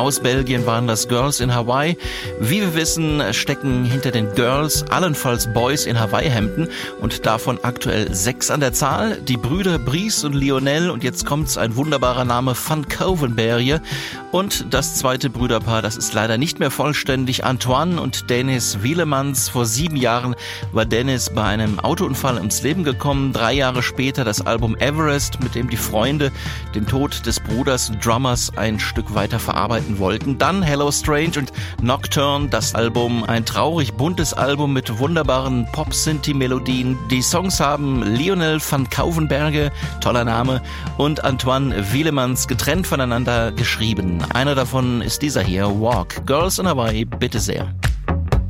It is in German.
Aus Belgien waren das Girls in Hawaii. Wie wir wissen, stecken hinter den Girls allenfalls Boys in Hawaii-Hemden und davon aktuell 6 an der Zahl. Die Brüder Brice und Lionel und jetzt kommt's ein wunderbarer Name, Van Couwenberghe. Und das zweite Brüderpaar, das ist leider nicht mehr vollständig, Antoine und Dennis Wielemans. Vor 7 Jahren war Dennis bei einem Autounfall ums Leben gekommen. 3 Jahre später das Album Everest, mit dem die Freunde den Tod des Bruders und Drummers ein Stück weiter verarbeiten wollten. Dann Hello Strange und Nocturne, das Album, ein traurig buntes Album mit wunderbaren Pop-Synthi-Melodien. Die Songs haben Lionel van Couwenberghe, toller Name, und Antoine Wielemans getrennt voneinander geschrieben. Einer davon ist dieser hier, Walk. Girls in Hawaii, bitte sehr.